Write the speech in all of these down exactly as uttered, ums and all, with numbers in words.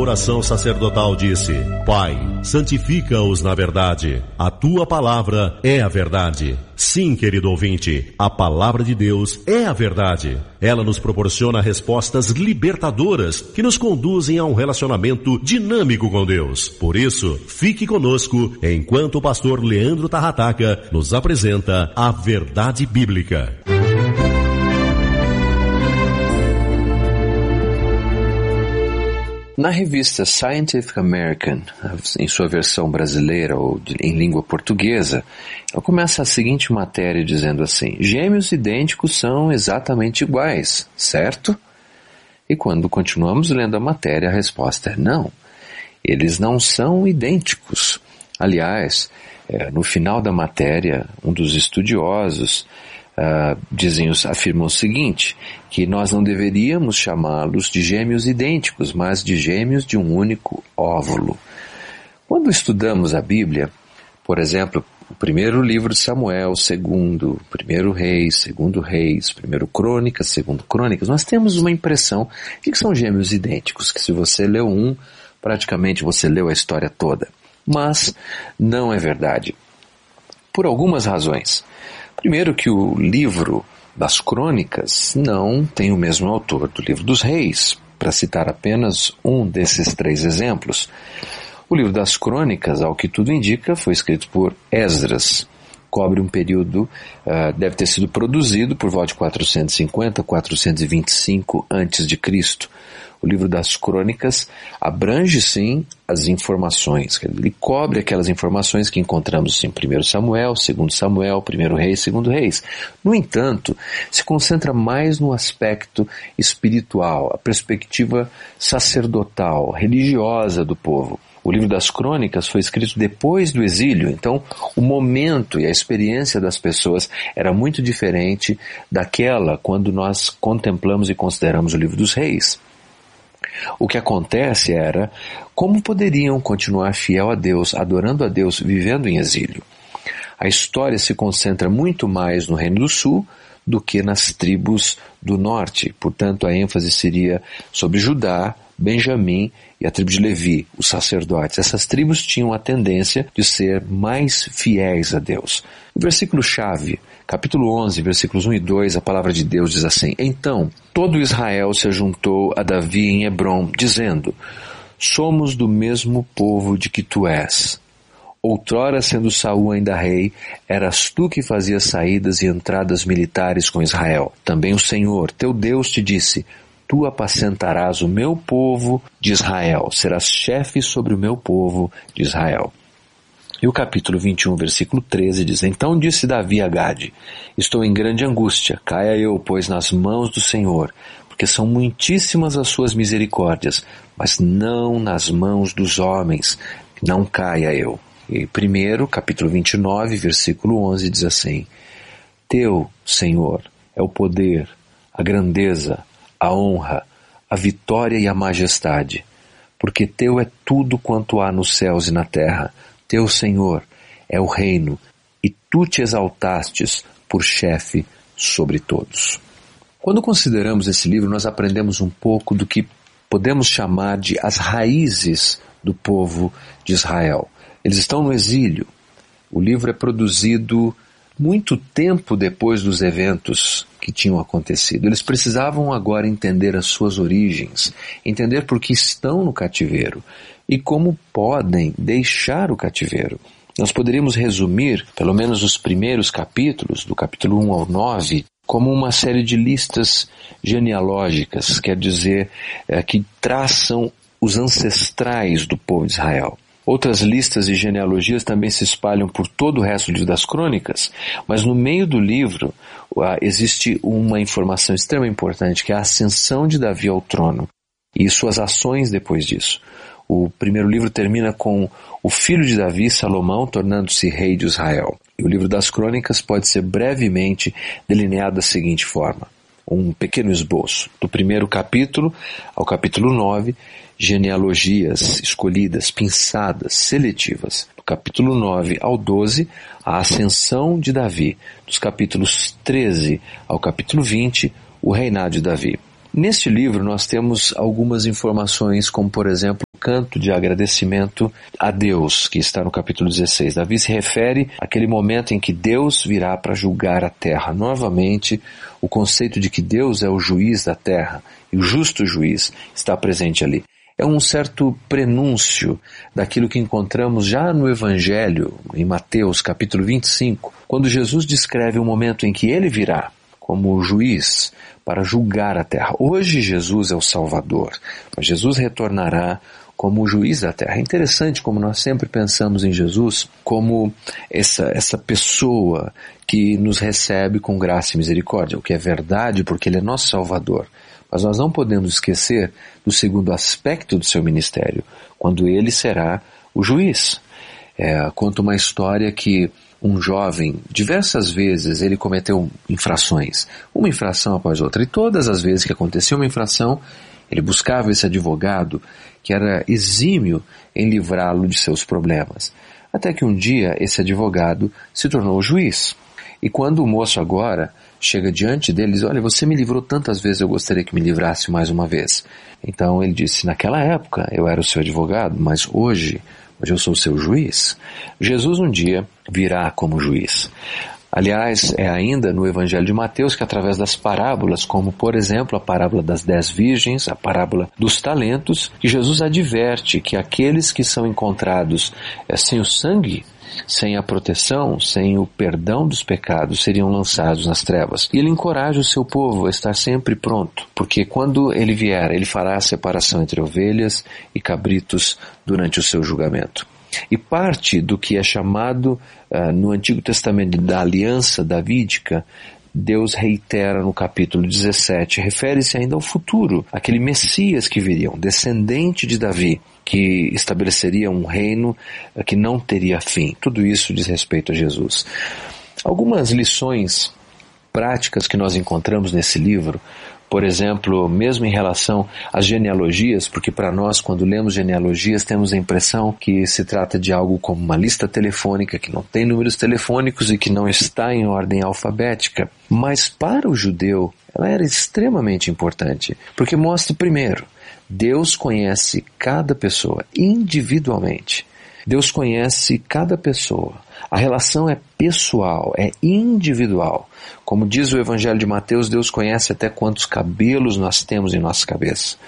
oração sacerdotal disse: Pai, santifica-os na verdade. A tua palavra é a verdade. Sim, querido ouvinte, a palavra de Deus é a verdade. Ela nos proporciona respostas libertadoras que nos conduzem a um relacionamento dinâmico com Deus. Por isso, fique conosco enquanto o pastor Leandro Tarrataca nos apresenta a verdade bíblica. Na revista Scientific American, em sua versão brasileira ou de, em língua portuguesa, ela começa a seguinte matéria dizendo assim: gêmeos idênticos são exatamente iguais, certo? E quando continuamos lendo a matéria, a resposta é não. Eles não são idênticos. Aliás, é, no final da matéria, um dos estudiosos Uh, dizem, afirmam o seguinte, que nós não deveríamos chamá-los de gêmeos idênticos, mas de gêmeos de um único óvulo. Quando estudamos a Bíblia, por exemplo, o primeiro livro de Samuel, o segundo, primeiro Reis, segundo Reis, primeiro Crônicas, segundo Crônicas, nós temos uma impressão de que são gêmeos idênticos, que se você leu um, praticamente você leu a história toda. Mas não é verdade. Por algumas razões. Primeiro que o livro das Crônicas não tem o mesmo autor do livro dos Reis, para citar apenas um desses três exemplos. O livro das Crônicas, ao que tudo indica, foi escrito por Esdras. Cobre um período, uh, deve ter sido produzido por volta de quatrocentos e cinquenta a quatrocentos e vinte e cinco antes de Cristo. O livro das Crônicas abrange, sim, as informações. Ele cobre aquelas informações que encontramos em primeiro Samuel, segundo Samuel, primeiro Reis, segundo Reis. No entanto, se concentra mais no aspecto espiritual, a perspectiva sacerdotal, religiosa do povo. O livro das Crônicas foi escrito depois do exílio, então o momento e a experiência das pessoas era muito diferente daquela quando nós contemplamos e consideramos o livro dos Reis. O que acontece era como poderiam continuar fiel a Deus, adorando a Deus, vivendo em exílio. A história se concentra muito mais no Reino do Sul do que nas tribos do norte. Portanto, a ênfase seria sobre Judá, Benjamim e a tribo de Levi, os sacerdotes. Essas tribos tinham a tendência de ser mais fiéis a Deus. O versículo-chave, capítulo onze, versículos um e dois, a palavra de Deus diz assim: Então, todo Israel se ajuntou a Davi em Hebrom, dizendo: Somos do mesmo povo de que tu és. Outrora, sendo Saul ainda rei, eras tu que fazias saídas e entradas militares com Israel. Também o Senhor, teu Deus, te disse: Tu apacentarás o meu povo de Israel, serás chefe sobre o meu povo de Israel. E o capítulo vinte e um, versículo treze diz: Então disse Davi a Gade: Estou em grande angústia, caia eu, pois, nas mãos do Senhor, porque são muitíssimas as suas misericórdias, mas não nas mãos dos homens, não caia eu. E primeiro, capítulo vinte e nove, versículo onze diz assim: Teu, Senhor, é o poder, a grandeza, a honra, a vitória e a majestade, porque teu é tudo quanto há nos céus e na terra. Teu, Senhor, é o reino, e tu te exaltastes por chefe sobre todos. Quando consideramos esse livro, nós aprendemos um pouco do que podemos chamar de as raízes do povo de Israel. Eles estão no exílio. O livro é produzido muito tempo depois dos eventos que tinham acontecido. Eles precisavam agora entender as suas origens, entender por que estão no cativeiro e como podem deixar o cativeiro. Nós poderíamos resumir, pelo menos os primeiros capítulos, do capítulo um ao nove, como uma série de listas genealógicas, quer dizer, é, que traçam os ancestrais do povo de Israel. Outras listas e genealogias também se espalham por todo o resto do livro das Crônicas, mas no meio do livro uh, existe uma informação extremamente importante, que é a ascensão de Davi ao trono e suas ações depois disso. O primeiro livro termina com o filho de Davi, Salomão, tornando-se rei de Israel. E o livro das Crônicas pode ser brevemente delineado da seguinte forma: um pequeno esboço. Do primeiro capítulo ao capítulo nove, genealogias escolhidas, pinçadas, seletivas. Do capítulo nove ao doze, a ascensão de Davi. Dos capítulos treze ao capítulo vinte, o reinado de Davi. Neste livro nós temos algumas informações, como por exemplo, canto de agradecimento a Deus, que está no capítulo dezesseis. Davi se refere àquele momento em que Deus virá para julgar a terra. Novamente, o conceito de que Deus é o juiz da terra e o justo juiz está presente ali. É um certo prenúncio daquilo que encontramos já no Evangelho, em Mateus capítulo vinte e cinco, quando Jesus descreve o momento em que ele virá como juiz para julgar a terra. Hoje Jesus é o Salvador, mas Jesus retornará como o juiz da terra. É interessante como nós sempre pensamos em Jesus como essa, essa pessoa que nos recebe com graça e misericórdia, o que é verdade porque ele é nosso Salvador. Mas nós não podemos esquecer do segundo aspecto do seu ministério, quando ele será o juiz. É, conta uma história que um jovem, diversas vezes, ele cometeu infrações, uma infração após outra, e todas as vezes que acontecia uma infração, ele buscava esse advogado que era exímio em livrá-lo de seus problemas. Até que um dia esse advogado se tornou o juiz. E quando o moço agora chega diante dele e diz, olha, você me livrou tantas vezes, eu gostaria que me livrasse mais uma vez. Então ele disse, naquela época eu era o seu advogado, mas hoje, hoje eu sou o seu juiz. Jesus um dia virá como juiz. Aliás, é ainda no Evangelho de Mateus que através das parábolas, como por exemplo a parábola das dez virgens, a parábola dos talentos, que Jesus adverte que aqueles que são encontrados é, sem o sangue, sem a proteção, sem o perdão dos pecados, seriam lançados nas trevas. E ele encoraja o seu povo a estar sempre pronto, porque quando ele vier, ele fará a separação entre ovelhas e cabritos durante o seu julgamento. E parte do que é chamado uh, no Antigo Testamento da aliança davídica, Deus reitera no capítulo dezessete, refere-se ainda ao futuro, aquele Messias que viria, um descendente de Davi, que estabeleceria um reino uh, que não teria fim. Tudo isso diz respeito a Jesus. Algumas lições práticas que nós encontramos nesse livro, por exemplo, mesmo em relação às genealogias, porque para nós, quando lemos genealogias, temos a impressão que se trata de algo como uma lista telefônica, que não tem números telefônicos e que não está em ordem alfabética. Mas para o judeu, ela era extremamente importante, porque mostra, primeiro, Deus conhece cada pessoa individualmente. Deus conhece cada pessoa. A relação é pessoal, é individual. Como diz o Evangelho de Mateus, Deus conhece até quantos cabelos nós temos em nossa cabeça.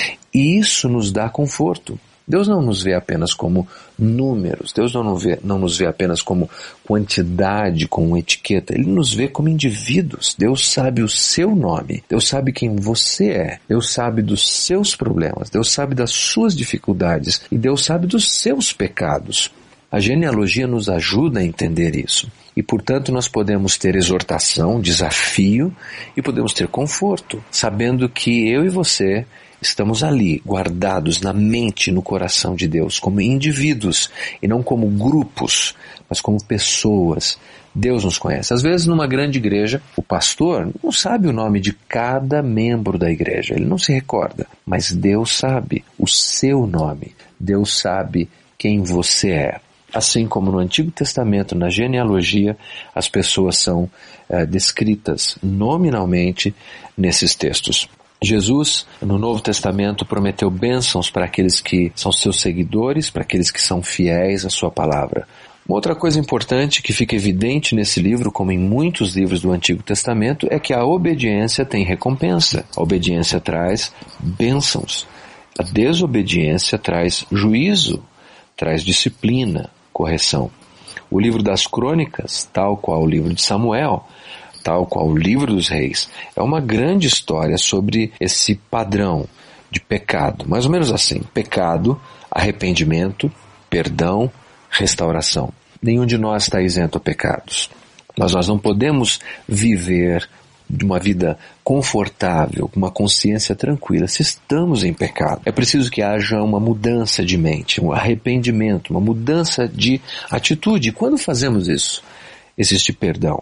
E isso nos dá conforto. Deus não nos vê apenas como números, Deus não nos vê, não nos vê apenas como quantidade, como etiqueta, Ele nos vê como indivíduos. Deus sabe o seu nome, Deus sabe quem você é, Deus sabe dos seus problemas, Deus sabe das suas dificuldades e Deus sabe dos seus pecados. A genealogia nos ajuda a entender isso. E, portanto, nós podemos ter exortação, desafio e podemos ter conforto, sabendo que eu e você estamos ali, guardados na mente, no coração de Deus, como indivíduos e não como grupos, mas como pessoas. Deus nos conhece. Às vezes, numa grande igreja, o pastor não sabe o nome de cada membro da igreja, ele não se recorda, mas Deus sabe o seu nome, Deus sabe quem você é. Assim como no Antigo Testamento, na genealogia, as pessoas são é, descritas nominalmente nesses textos. Jesus, no Novo Testamento, prometeu bênçãos para aqueles que são seus seguidores, para aqueles que são fiéis à sua palavra. Uma outra coisa importante que fica evidente nesse livro, como em muitos livros do Antigo Testamento, é que a obediência tem recompensa. A obediência traz bênçãos. A desobediência traz juízo, traz disciplina, correção. O livro das Crônicas, tal qual o livro de Samuel, tal qual o livro dos Reis, é uma grande história sobre esse padrão de pecado. Mais ou menos assim, pecado, arrependimento, perdão, restauração. Nenhum de nós está isento a pecados. Mas nós não podemos viver de uma vida confortável, com uma consciência tranquila, se estamos em pecado. É preciso que haja uma mudança de mente, um arrependimento, uma mudança de atitude. E quando fazemos isso, existe perdão,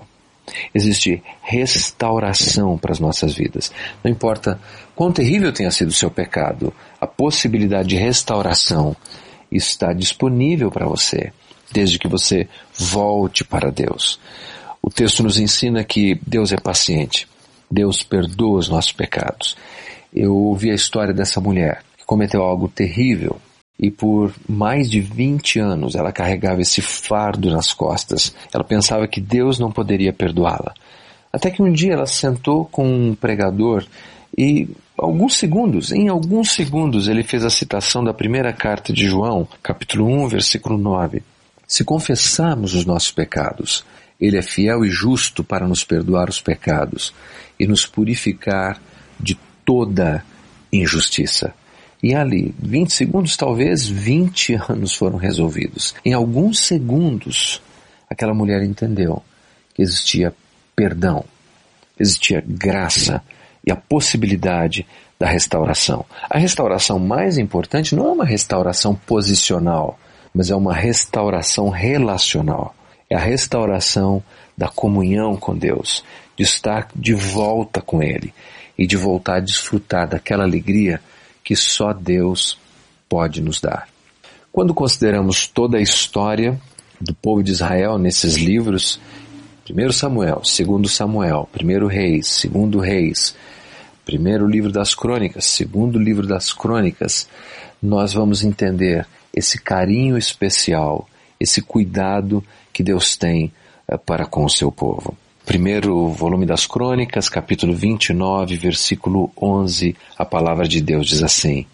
existe restauração para as nossas vidas. Não importa quão terrível tenha sido o seu pecado, a possibilidade de restauração está disponível para você, desde que você volte para Deus. O texto nos ensina que Deus é paciente. Deus perdoa os nossos pecados. Eu ouvi a história dessa mulher que cometeu algo terrível E por mais de vinte anos ela carregava esse fardo nas costas. Ela pensava que Deus não poderia perdoá-la. Até que um dia ela sentou com um pregador e alguns segundos, em alguns segundos ele fez a citação da primeira carta de João, capítulo um, versículo nove. Se confessarmos os nossos pecados, Ele é fiel e justo para nos perdoar os pecados e nos purificar de toda injustiça. E ali, vinte segundos, talvez vinte anos foram resolvidos. Em alguns segundos, aquela mulher entendeu que existia perdão, existia graça e a possibilidade da restauração. A restauração mais importante não é uma restauração posicional, mas é uma restauração relacional. É a restauração da comunhão com Deus, de estar de volta com Ele e de voltar a desfrutar daquela alegria que só Deus pode nos dar. Quando consideramos toda a história do povo de Israel nesses livros, primeiro Samuel, segundo Samuel, primeiro Reis, segundo Reis, primeiro livro das Crônicas, segundo livro das Crônicas, nós vamos entender esse carinho especial, esse cuidado que Deus tem uh, para com o seu povo. Primeiro volume das Crônicas, capítulo vinte e nove, versículo onze, a palavra de Deus diz assim: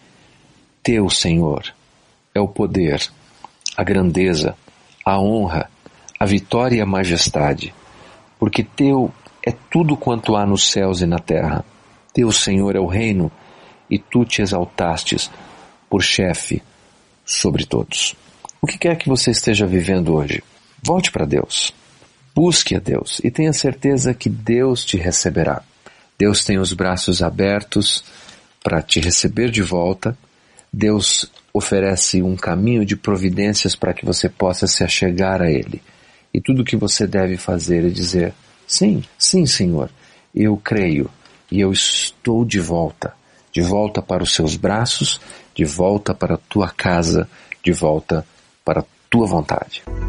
Teu, Senhor, é o poder, a grandeza, a honra, a vitória e a majestade, porque Teu é tudo quanto há nos céus e na terra. Teu, Senhor, é o reino, e Tu te exaltastes por chefe sobre todos. O que quer que você esteja vivendo hoje, volte para Deus. Busque a Deus e tenha certeza que Deus te receberá. Deus tem os braços abertos para te receber de volta. Deus oferece um caminho de providências para que você possa se achegar a Ele. E tudo o que você deve fazer é dizer: sim, sim, Senhor, eu creio e eu estou de volta. De volta para os seus braços, de volta para a tua casa, de volta para a tua vontade.